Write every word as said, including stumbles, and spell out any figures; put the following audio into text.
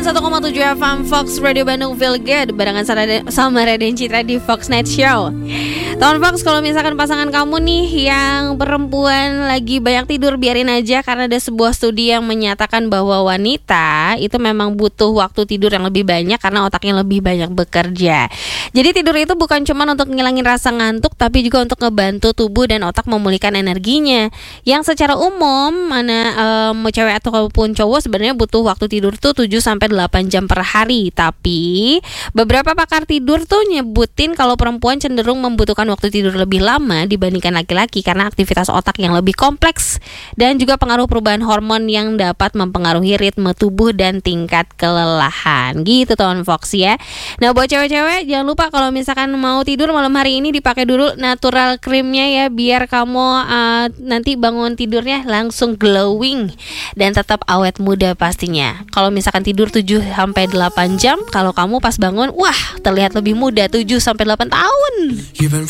satu koma tujuh F M Fox Radio Bandung Feel Good barengan sama Raden Citra di Fox Night Show. Teman Fox, kalau misalkan pasangan kamu nih yang perempuan lagi banyak tidur, biarin aja, karena ada sebuah studi yang menyatakan bahwa wanita itu memang butuh waktu tidur yang lebih banyak karena otaknya lebih banyak bekerja. Jadi tidur itu bukan cuma untuk ngilangin rasa ngantuk, tapi juga untuk ngebantu tubuh dan otak memulihkan energinya. Yang secara umum mana um, mau cewek ataupun cowok sebenarnya butuh waktu tidur tuh tujuh sampai delapan jam per hari. Tapi beberapa pakar tidur tuh nyebutin kalau perempuan cenderung membutuhkan waktu tidur lebih lama dibandingkan laki-laki karena aktivitas otak yang lebih kompleks dan juga pengaruh perubahan hormon yang dapat mempengaruhi ritme tubuh dan tingkat kelelahan. Gitu teman Fox ya. Nah, buat cewek-cewek jangan lupa kalau misalkan mau tidur malam hari ini dipakai dulu natural creamnya ya, biar kamu uh, nanti bangun tidurnya langsung glowing dan tetap awet muda pastinya. Kalau misalkan tidur tujuh sampai delapan jam, kalau kamu pas bangun wah terlihat lebih muda tujuh sampai delapan tahun.